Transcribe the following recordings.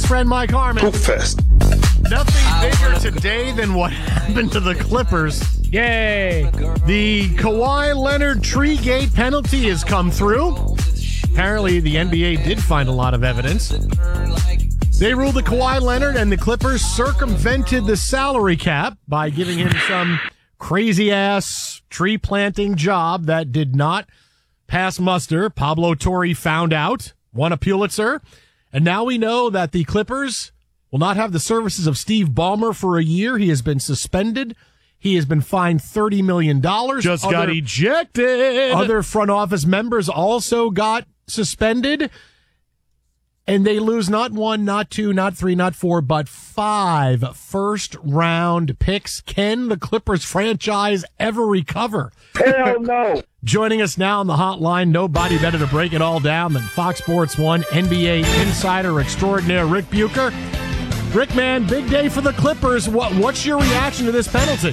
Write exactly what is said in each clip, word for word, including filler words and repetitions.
friend Mike Harmon. Poop fest. Nothing bigger today than what happened to the Clippers. Yay! The Kawhi Leonard Treegate penalty has come through. Apparently, the N B A did find a lot of evidence. They ruled that Kawhi Leonard and the Clippers circumvented the salary cap by giving him some crazy-ass tree-planting job that did not pass muster. Pablo Torre found out, won a Pulitzer, and now we know that the Clippers will not have the services of Steve Ballmer for a year. He has been suspended. He has been fined thirty million dollars. Just other, got ejected. Other front office members also got suspended. And they lose not one, not two, not three, not four, but five first-round picks. Can the Clippers franchise ever recover? Hell no. Joining us now on the hotline, nobody better to break it all down than Fox Sports one N B A insider extraordinaire Rick Bucher. Rick, man, big day for the Clippers. What, what's your reaction to this penalty?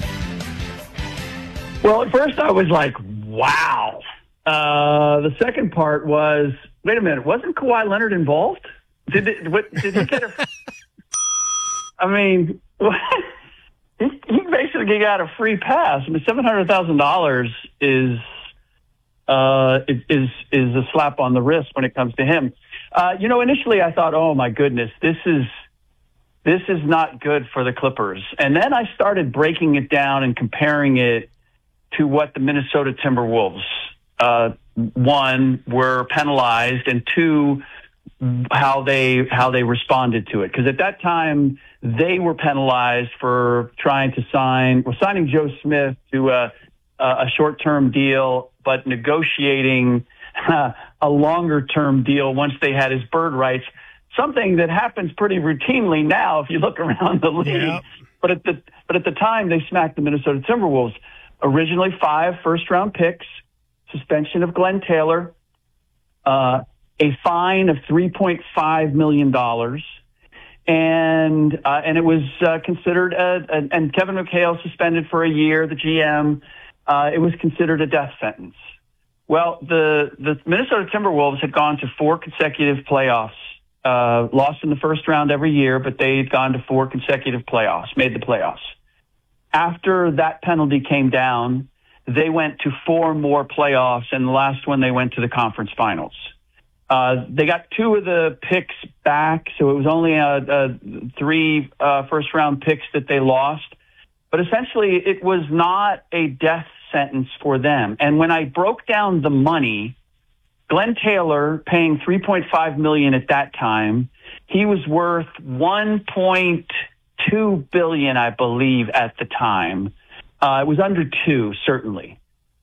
Well, at first I was like, wow. Uh, the second part was, wait a minute, wasn't Kawhi Leonard involved? Did it, what, did he get a... I mean, he, he basically got a free pass. I mean, seven hundred thousand dollars is, uh, is, is a slap on the wrist when it comes to him. Uh, you know, initially I thought, oh my goodness, this is, this is not good for the Clippers. And then I started breaking it down and comparing it to what the Minnesota Timberwolves, uh, one, were penalized, and two, how they how they responded to it. Because at that time, they were penalized for trying to sign, or signing Joe Smith to a, a short-term deal, but negotiating uh, a longer-term deal once they had his bird rights. Something that happens pretty routinely now if you look around the league. Yeah. But at the but at the time, they smacked the Minnesota Timberwolves. Originally, five first-round picks, suspension of Glenn Taylor, uh, a fine of three point five million dollars, and uh, and it was uh, considered a, a and Kevin McHale suspended for a year. The G M, uh, it was considered a death sentence. Well, the the Minnesota Timberwolves had gone to four consecutive playoffs, uh, lost in the first round every year, but they'd gone to four consecutive playoffs, made the playoffs. After that penalty came down, they went to four more playoffs, and the last one they went to the conference finals. Uh, they got two of the picks back, so it was only a, a three uh, first-round picks that they lost. But essentially, it was not a death sentence for them. And when I broke down the money, Glenn Taylor paying three point five million dollars at that time, he was worth one point two billion dollars, I believe, at the time. Uh, it was under two, certainly.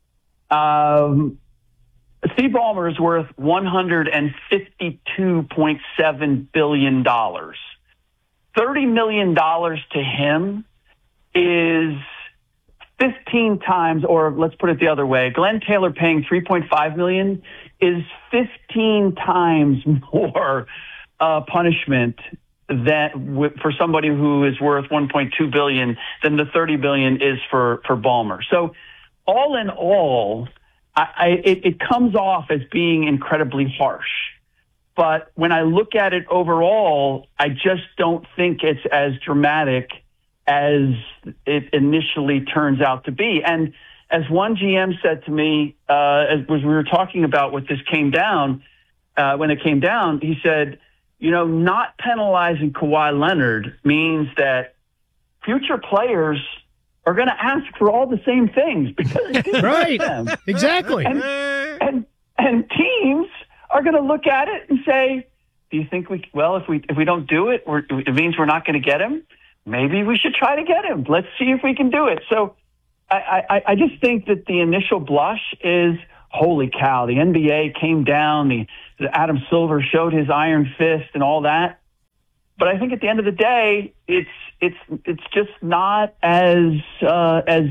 Um, Steve Ballmer is worth one hundred fifty-two point seven billion dollars. thirty million dollars to him is fifteen times, or let's put it the other way, Glenn Taylor paying three point five million dollars is fifteen times more uh, punishment that w- for somebody who is worth one point two billion dollars than the thirty billion dollars is for, for Ballmer. So all in all, I, I, it, it comes off as being incredibly harsh. But when I look at it overall, I just don't think it's as dramatic as it initially turns out to be. And as one G M said to me, uh, as we were talking about what this came down, uh, when it came down, he said, you know, not penalizing Kawhi Leonard means that future players are going to ask for all the same things because it didn't Right. them. Exactly. And, and and teams are going to look at it and say, "Do you think we? Well, if we if we don't do it, we're, it means we're not going to get him. Maybe we should try to get him. Let's see if we can do it." So, I I, I just think that the initial blush is, holy cow! The N B A came down. The, the Adam Silver showed his iron fist and all that. But I think at the end of the day, it's it's it's just not as uh, as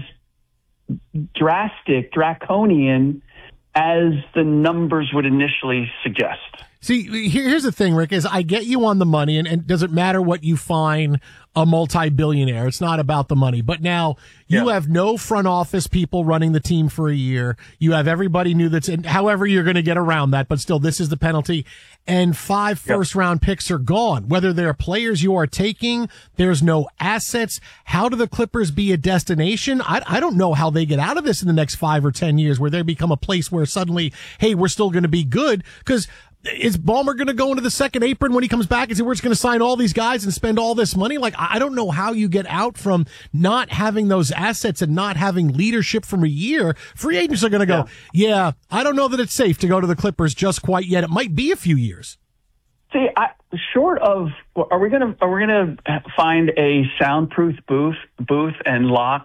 drastic, draconian as the numbers would initially suggest. See, here's the thing, Rick, is I get you on the money, and, and does it matter what you fine a multi-billionaire? It's not about the money. But now you yeah. have no front office people running the team for a year. You have everybody new that's in, however you're going to get around that, but still, this is the penalty. And five first-round picks are gone. Whether they're players you are taking, there's no assets. How do the Clippers be a destination? I, I don't know how they get out of this in the next five or ten years, where they become a place where suddenly, hey, we're still going to be good. Because is Ballmer going to go into the second apron when he comes back and say we're just going to sign all these guys and spend all this money? Like, I don't know how you get out from not having those assets and not having leadership from a year. Free agents are going to go, yeah. yeah, I don't know that it's safe to go to the Clippers just quite yet. It might be a few years. See, I, short of, are we going to are we going to find a soundproof booth booth and lock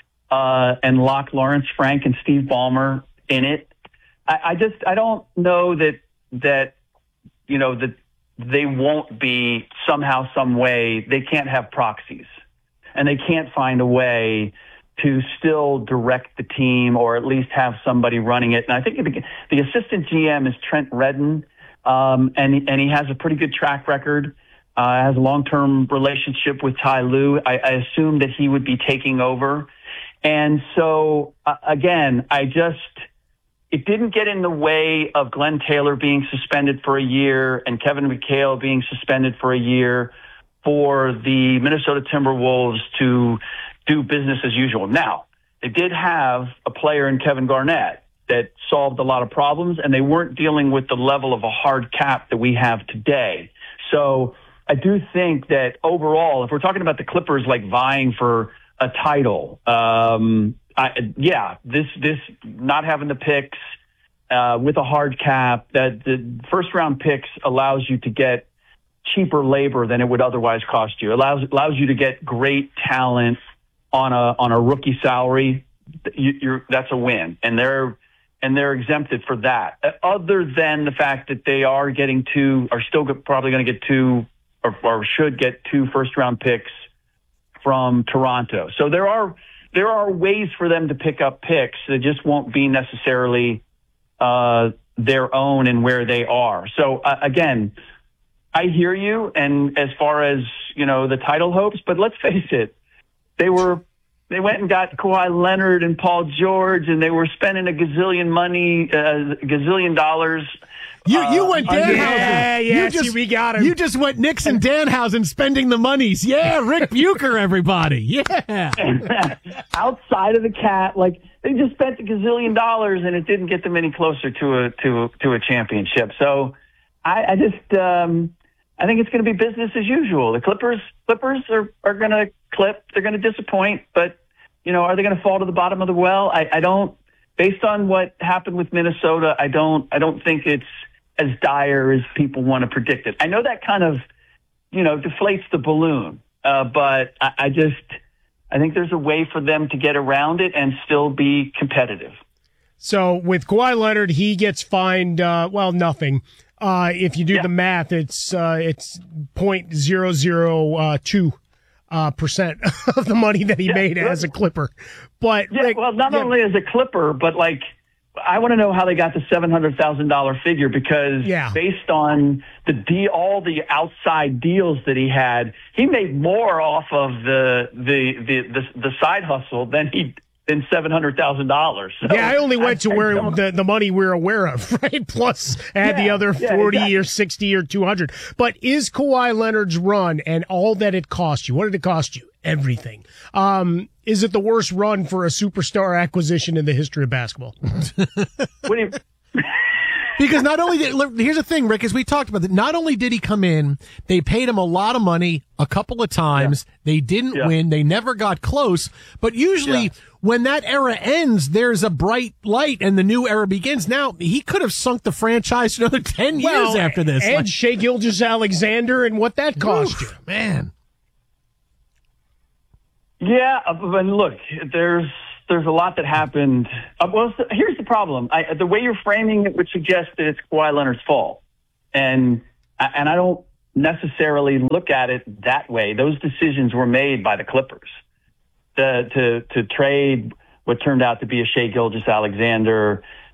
uh, and lock Lawrence Frank and Steve Ballmer in it? I, I just I don't know that. that, you know, that they won't be somehow, some way, they can't have proxies and they can't find a way to still direct the team or at least have somebody running it. And I think the, the assistant G M is Trent Redden, um, and, and he has a pretty good track record, uh, has a long-term relationship with Ty Lue. I, I assume that he would be taking over. And so, uh, again, I just... It didn't get in the way of Glenn Taylor being suspended for a year and Kevin McHale being suspended for a year for the Minnesota Timberwolves to do business as usual. Now, they did have a player in Kevin Garnett that solved a lot of problems, and they weren't dealing with the level of a hard cap that we have today. So I do think that overall, if we're talking about the Clippers like vying for a title, um, I, yeah, this this not having the picks uh, with a hard cap, that the first round picks allows you to get cheaper labor than it would otherwise cost you. It allows allows you to get great talent on a on a rookie salary. You, you're, that's a win, and they're and they're exempted for that. Other than the fact that they are getting two, are still probably going to get two, or, or should get two first round picks from Toronto. So there are. There are ways for them to pick up picks that just won't be necessarily uh, their own and where they are. So, uh, again, I hear you, and as far as, you know, the title hopes, but let's face it, they were they went and got Kawhi Leonard and Paul George, and they were spending a gazillion money, uh, gazillion dollars. You you went uh, Danhausen. Yeah, yeah, you just, see, we got him. You just went Nixon Danhausen spending the monies. Yeah, Rick Bucher, everybody. Yeah. Outside of the cat, like they just spent a gazillion dollars and it didn't get them any closer to a to a, to a championship. So I, I just um, I think it's going to be business as usual. The Clippers Clippers are are going to clip. They're going to disappoint, but you know, are they going to fall to the bottom of the well? I, I don't. Based on what happened with Minnesota, I don't I don't think it's as dire as people want to predict it. I know that kind of, you know, deflates the balloon, uh, but I, I just, I think there's a way for them to get around it and still be competitive. So with Kawhi Leonard, he gets fined, uh, well, nothing. Uh, if you do yeah. the math, it's uh, it's point zero zero two uh, percent of the money that he yeah, made right. as a Clipper. But yeah, Rick, well, not yeah. only as a Clipper, but like, I want to know how they got the seven hundred thousand dollars figure, because yeah. based on the de- all the outside deals that he had, he made more off of the the the the, the side hustle than he than seven hundred thousand dollars. So yeah, I only went to I, where I the, the money we're aware of, right? Plus add yeah, the other yeah, forty exactly. or sixty or two hundred. But is Kawhi Leonard's run and all that it cost you? What did it cost you? Everything. Um, is it the worst run for a superstar acquisition in the history of basketball? What do you? Because not only did, look, here's the thing, Rick, as we talked about, that not only did he come in, they paid him a lot of money a couple of times. Yeah. They didn't yeah. win. They never got close. But usually yeah. when that era ends, there's a bright light and the new era begins. Now, he could have sunk the franchise for another ten well, years after this. And like, Shai Gilgeous-Alexander and what that cost oof, you. Man. Yeah, but look, there's there's a lot that happened. Uh, well, so here's the problem. I, the way you're framing it would suggest that it's Kawhi Leonard's fault. And and I don't necessarily look at it that way. Those decisions were made by the Clippers to to, to trade what turned out to be a Shai Gilgeous-Alexander,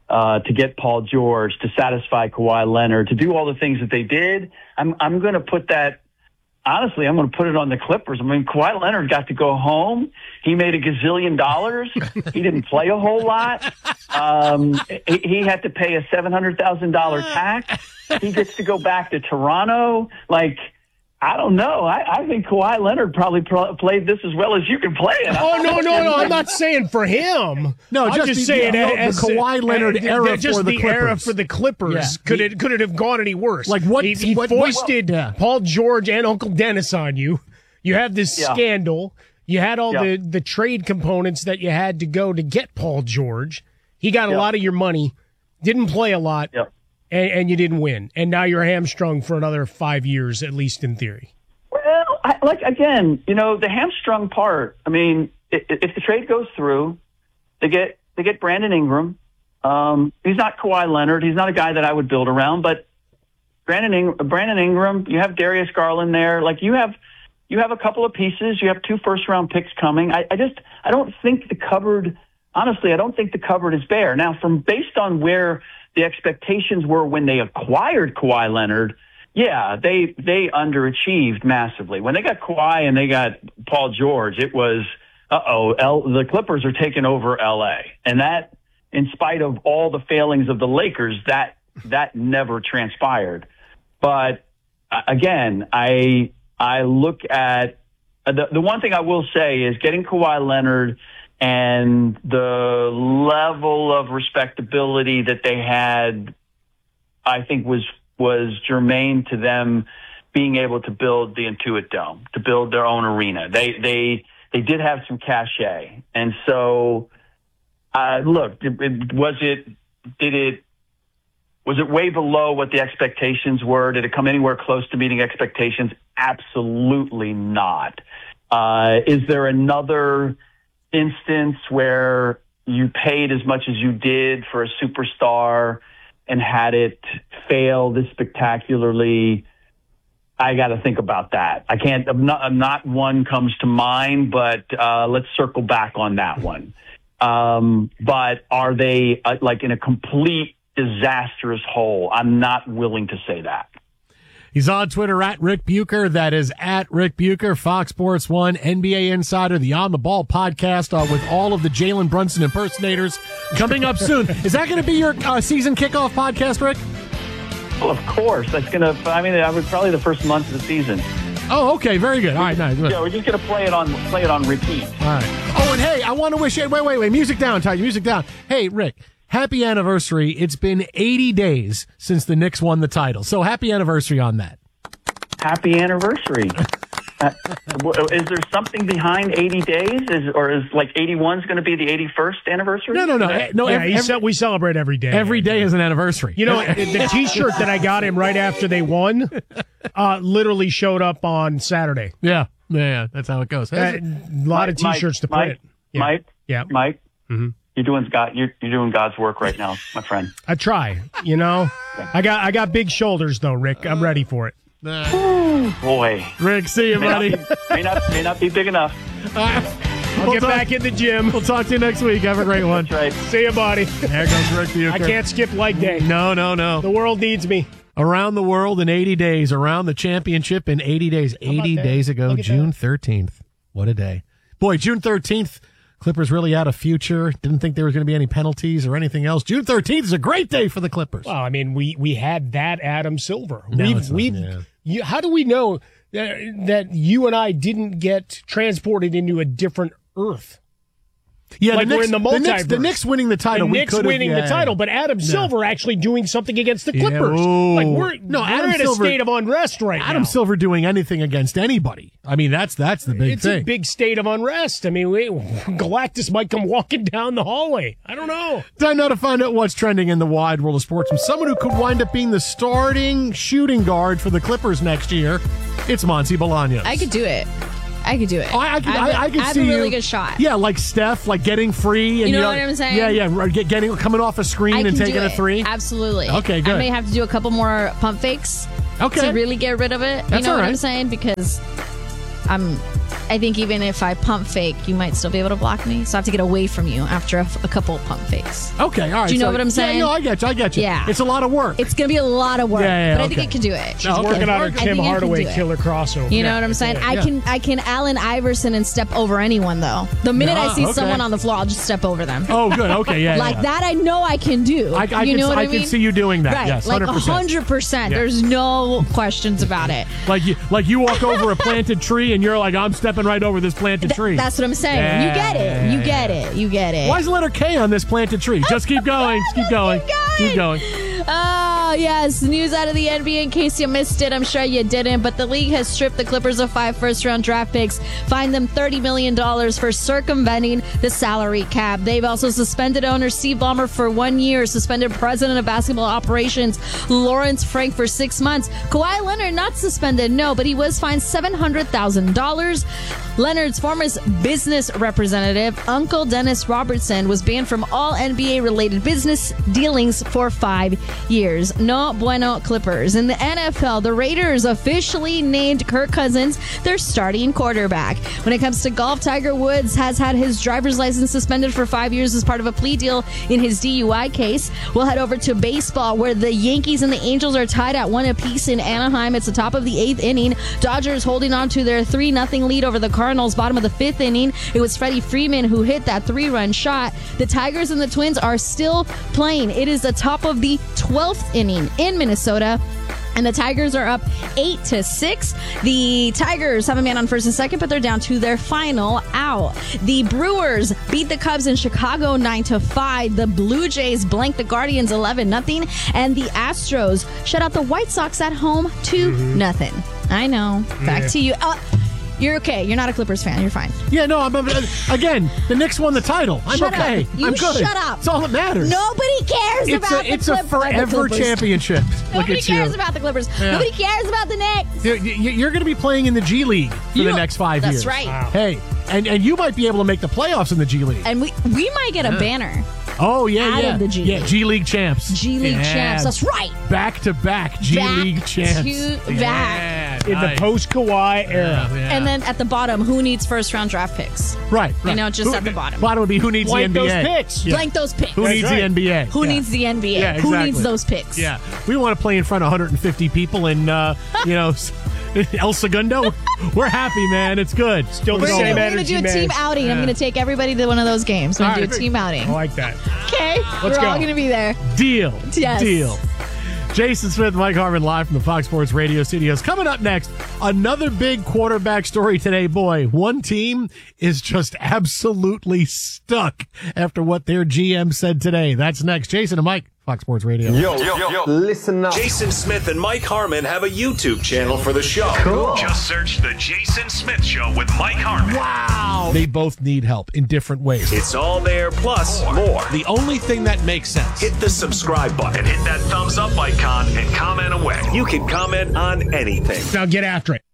uh, to get Paul George, to satisfy Kawhi Leonard, to do all the things that they did. I'm I'm going to put that. Honestly, I'm going to put it on the Clippers. I mean, Kawhi Leonard got to go home. He made a gazillion dollars. He didn't play a whole lot. Um, he, he had to pay a seven hundred thousand dollars tax. He gets to go back to Toronto. Like, I don't know. I, I think Kawhi Leonard probably pro- played this as well as you can play it. Oh, no, no, no. I'm not saying for him. No, I'm just, just the, saying the, as, the Kawhi Leonard uh, era just for the, the Clippers. era for the Clippers. Yeah. Could he, it could it have gone any worse? Like what? He, he what, foisted what, yeah. Paul George and Uncle Dennis on you. You have this Yeah. scandal. You had all Yeah. the, the trade components that you had to go to get Paul George. He got a Yeah. lot of your money, didn't play a lot, Yeah. and, and you didn't win. And now you're hamstrung for another five years, at least in theory. Well, I, like, again, you know, the hamstrung part, I mean, if, if the trade goes through, they get they get Brandon Ingram. Um, he's not Kawhi Leonard. He's not a guy that I would build around, but Brandon, Ing- Brandon Ingram, you have Darius Garland there. Like, you have you have a couple of pieces. You have two first-round picks coming. I, I just I don't think the cupboard, honestly, I don't think the cupboard is bare. Now, from based on where the expectations were when they acquired Kawhi Leonard, yeah, they they underachieved massively. When they got Kawhi and they got Paul George, it was, uh-oh, L- the Clippers are taking over L A. And that, in spite of all the failings of the Lakers, that that never transpired. But, uh, again, I I look at uh, – the, the one thing I will say is getting Kawhi Leonard and the level of respectability that they had, I think, was – was germane to them being able to build the Intuit Dome, to build their own arena. They they they did have some cachet, and so uh, look, it, it, was it did it was it way below what the expectations were? Did it come anywhere close to meeting expectations? Absolutely not. Uh, is there another instance where you paid as much as you did for a superstar and had it fail this spectacularly? I got to think about that. I can't, I'm not, I'm not one comes to mind, but uh, let's circle back on that one. Um, but are they uh, like in a complete disastrous hole? I'm not willing to say that. He's on Twitter at Rick Bucher. That is at Rick Bucher, Fox Sports one, N B A Insider, the On the Ball podcast uh, with all of the Jalen Brunson impersonators coming up soon. Is that going to be your uh, season kickoff podcast, Rick? Well, of course. That's going to, I mean, that was probably the first month of the season. Oh, okay. Very good. All right, nice. Yeah, we're just going to play it on play it on repeat. All right. Oh, and hey, I want to wish, wait, wait, wait, music down, Ty, music down. Hey, Rick. Happy anniversary. It's been eighty days since the Knicks won the title. So happy anniversary on that. Happy anniversary. Uh, is there something behind eighty days? Is or is like eighty-one is going to be the eighty-first anniversary? No, no, no. No, yeah, every, every, we celebrate every day. Every day is an anniversary. You know, the, the T-shirt that I got him right after they won uh, literally showed up on Saturday. Yeah, yeah, that's how it goes. A lot of T-shirts Mike, to print. Mike, Yeah. Mike, yeah. Mike. Mm-hmm. You're doing God. You're, you're doing God's work right now, my friend. I try. You know, I got I got big shoulders though, Rick. I'm ready for it. Uh, Boy, Rick, see you, may buddy. Not be, may not may not be big enough. I'll we'll get talk, back in the gym. We'll talk to you next week. Have a great one. That's right. See you, buddy. There goes Rick Bucher. I can't skip leg day. No, no, no. The world needs me. Around the world in eighty days. Around the championship in eighty days. eighty days ago, June thirteenth. What a day. Boy, June thirteenth. Clippers really had a future. Didn't think there was going to be any penalties or anything else. June thirteenth is a great day for the Clippers. Well, I mean, we, we had that Adam Silver. No, we've, it's not, we've, yeah. you, how do we know that, that you and I didn't get transported into a different Earth? Yeah, Like the we're Knicks, in the the, Knicks, multiverse. the Knicks winning the title. The we Knicks could've- winning yeah, the title, yeah. but Adam Silver actually doing something against the Clippers. Yeah, like we're, no, we're Adam in a Silver- state of unrest right Adam now. Silver doing anything against anybody. I mean, that's that's the big It's thing. a big state of unrest. I mean, we, Galactus might come walking down the hallway. I don't know. Time now to find out what's trending in the wide world of sports from someone who could wind up being the starting shooting guard for the Clippers next year. It's Monty Bolaños. I could do it. I could do it. I, I could, I have, I, a- I could I have see a really you- good shot. Yeah, like Steph, like getting free. And You know what I'm saying? Yeah, yeah, right, get, getting coming off a screen I and can taking do a it. three. Absolutely. Okay, good. I may have to do a couple more pump fakes Okay. to really get rid of it. That's you know all what right. I'm saying? Because I'm. I think even if I pump fake, you might still be able to block me. So I have to get away from you after a, a couple of pump fakes. Okay, all right. Do you know so, what I'm saying? Yeah, no, I get you. I get you. Yeah. It's a lot of work. It's going to be a lot of work, Yeah, yeah, but I okay. think it can do it. She's working on her I Tim think it can Hardaway do it. killer crossover. You know Yeah. what I'm saying? I Yeah. can I can Allen Iverson and step over anyone, though. The minute Yeah, I see okay. someone on the floor, I'll just step over them. Oh, good. Okay, yeah. like yeah. that I know I can do. I, I you can, know what I I mean? can see you doing that. Right, Yes, like one hundred percent. one hundred percent. Yeah. There's no questions about it. Like you, like you walk over a planted tree and you're like, I'm stepping right over this planted Th- tree. That's what I'm saying. Yeah, you get it. You yeah, get it. You get it. Why is the letter K on this planted tree? Just keep going. Just keep going. Keep Keep going. Oh, yes. News out of the N B A. In case you missed it, I'm sure you didn't, but the league has stripped the Clippers of five first-round draft picks, fined them thirty million dollars for circumventing the salary cap. They've also suspended owner Steve Ballmer for one year, suspended president of basketball operations Lawrence Frank for six months. Kawhi Leonard not suspended, no, but he was fined seven hundred thousand dollars. Leonard's former business representative, Uncle Dennis Robertson, was banned from all N B A-related business dealings for five years. No bueno, Clippers. In the N F L, the Raiders officially named Kirk Cousins their starting quarterback. When it comes to golf, Tiger Woods has had his driver's license suspended for five years as part of a plea deal in his D U I case. We'll head over to baseball, where the Yankees and the Angels are tied at one apiece in Anaheim. It's the top of the eighth inning. Dodgers holding on to their three nothing lead over the Cardinals. Bottom of the fifth inning, it was Freddie Freeman who hit that three-run shot. The Tigers and the Twins are still playing. It is the top of the twelfth inning in Minnesota, and the Tigers are up eight to six. The Tigers have a man on first and second, but they're down to their final out. The Brewers beat the Cubs in Chicago nine to five. The Blue Jays blanked the Guardians eleven nothing, and the Astros shut out the White Sox at home two nothing. I know. Back Yeah. to you. Uh, You're okay. You're not a Clippers fan. You're fine. Yeah, no, I'm, I'm again, the Knicks won the title. I'm Shut okay. up. You I'm good. shut up. It's all that matters. Nobody cares it's about a, the it's a Clippers. forever Clippers. championship. Look Nobody at cares you. about the Clippers. Yeah. Nobody cares about the Knicks. You're, you're going to be playing in the G League for You- the next five that's years. right. Wow. Hey, and, and you might be able to make the playoffs in the G League. And we we might get a banner. Oh, yeah, Out yeah. of the G yeah, League. G League champs. G League Yeah. champs. That's right. Back to back G Back League champs. to Yeah, back. In nice. the post-Kawhi era. Yeah, yeah. And then at the bottom, who needs first round draft picks? right, right. know, just Who- at the bottom. Bottom would be who needs Blank the N B A. those picks. Yeah. Blank those picks. Who That's needs right. the N B A? Who Yeah. needs the N B A? Yeah, Who exactly. needs those picks? Yeah, we want to play in front of one hundred fifty people in, uh, you know, El Segundo. We're happy, man. It's good. Still the We're same gonna, we're gonna energy, do a man. team outing. I'm Yeah. going to take everybody to one of those games. We're going All to do right. a team outing. I like that. Okay? Let's we're go. all going to be there. Deal. Yes. Deal. Jason Smith, Mike Harmon, live from the Fox Sports Radio studios. Coming up next, another big quarterback story today. Boy, one team is just absolutely stuck after what their G M said today. That's next. Jason and Mike, Fox Sports Radio. Yo, yo, yo, listen up. Jason Smith and Mike Harmon have a YouTube channel for the show. Cool. Just search The Jason Smith Show with Mike Harmon. Wow. They both need help in different ways. It's all there, plus more. The only thing that makes sense. Hit the subscribe button. And hit that thumbs up icon and comment away. You can comment on anything. Now get after it.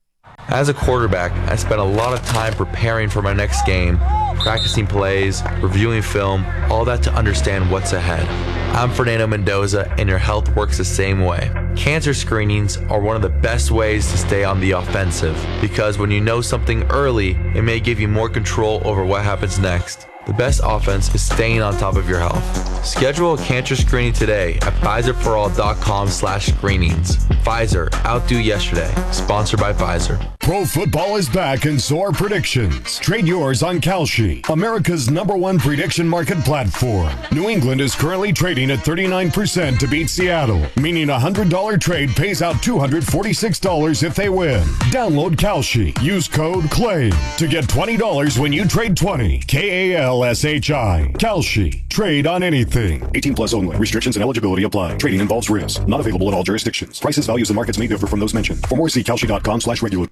As a quarterback, I spent a lot of time preparing for my next game, practicing plays, reviewing film, all that to understand what's ahead. I'm Fernando Mendoza, and your health works the same way. Cancer screenings are one of the best ways to stay on the offensive, because when you know something early, it may give you more control over what happens next. The best offense is staying on top of your health. Schedule a cancer screening today at Pfizer For All dot com slash screenings. Pfizer, outdo yesterday. Sponsored by Pfizer. Pro football is back and so are predictions. Trade yours on Kalshi, America's number one prediction market platform. New England is currently trading at thirty-nine percent to beat Seattle, meaning a one hundred dollars trade pays out two hundred forty-six dollars if they win. Download Kalshi. Use code CLAIM to get twenty dollars when you trade twenty. K A L S H I. Kalshi. Trade on anything. eighteen plus only. Restrictions and eligibility apply. Trading involves risk. Not available in all jurisdictions. Prices, values, and markets may differ from those mentioned. For more, see Kalshi dot com slash regular.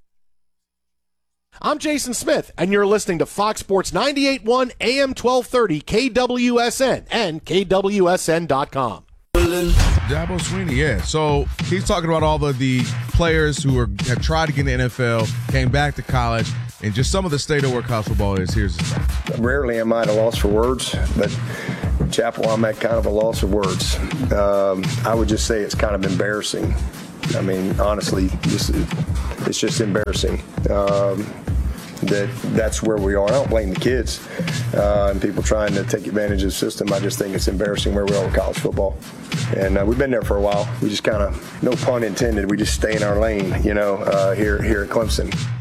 I'm Jason Smith, and you're listening to Fox Sports ninety-eight point one A M twelve thirty K W S N and K W S N dot com. Dabo Swinney, yeah. So he's talking about all the, the players who are, have tried to get in the N F L, came back to college, and just some of the state of where college football is. Here's his thing. Rarely am I at a loss for words, but Chapel, I'm at kind of a loss of words. Um, I would just say it's kind of embarrassing I mean, honestly, this is, it's just embarrassing. Um, that that's where we are. I don't blame the kids uh, and people trying to take advantage of the system. I just think it's embarrassing where we are with college football. And uh, we've been there for a while. We just kind of, no pun intended, we just stay in our lane, you know, uh, here here at Clemson.